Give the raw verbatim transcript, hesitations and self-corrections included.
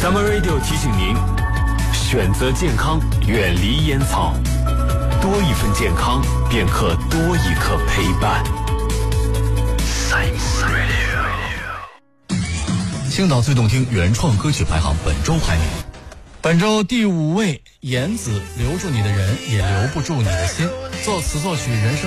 Summer Radio 提醒您，选择健康，远离烟草，多一份健康，便可多一刻陪伴。Summer Radio。 青岛最动听原创歌曲排行本周排名，本周第五位，颜子，留住你的人，也留不住你的心。作词作曲人生。